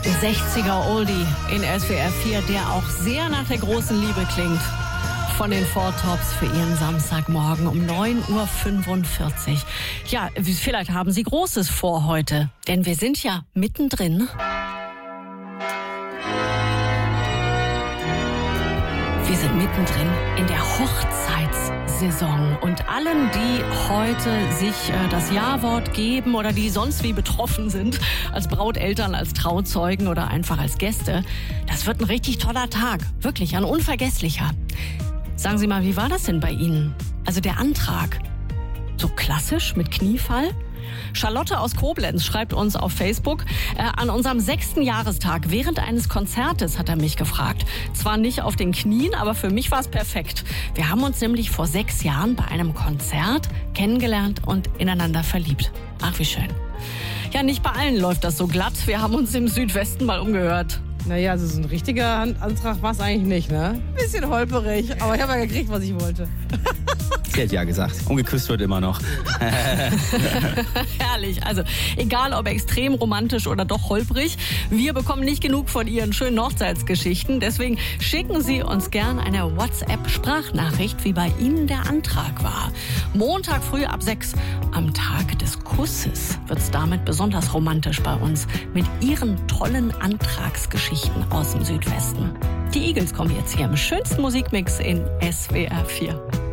Der 60er Oldie in SWR 4, der auch sehr nach der großen Liebe klingt. Von den Four Tops für Ihren Samstagmorgen um 9.45 Uhr. Ja, vielleicht haben Sie Großes vor heute, denn wir sind ja mittendrin. Wir sind mittendrin in der Hochzeitssaison und allen, die heute sich das Ja-Wort geben oder die sonst wie betroffen sind, als Brauteltern, als Trauzeugen oder einfach als Gäste, das wird ein richtig toller Tag, wirklich ein unvergesslicher. Sagen Sie mal, wie war das denn bei Ihnen? Also der Antrag, so klassisch mit Kniefall? Charlotte aus Koblenz schreibt uns auf Facebook, an unserem 6. Jahrestag während eines Konzertes hat er mich gefragt. Zwar nicht auf den Knien, aber für mich war es perfekt. Wir haben uns nämlich vor 6 Jahren bei einem Konzert kennengelernt und ineinander verliebt. Ach, wie schön. Ja, nicht bei allen läuft das so glatt. Wir haben uns im Südwesten mal umgehört. Naja, also so ein richtiger Antrag war es eigentlich nicht, ne? Bisschen holperig, aber ich habe ja gekriegt, was ich wollte. Sie hat ja gesagt. Und geküsst wird immer noch. Herrlich. Also egal ob extrem romantisch oder doch holprig, wir bekommen nicht genug von Ihren schönen Hochzeitsgeschichten. Deswegen schicken Sie uns gern eine WhatsApp-Sprachnachricht, wie bei Ihnen der Antrag war. Montag früh ab 6 am Tag des Kusses wird's damit besonders romantisch bei uns mit Ihren tollen Antragsgeschichten aus dem Südwesten. Die Eagles kommen jetzt hier im schönsten Musikmix in SWR 4.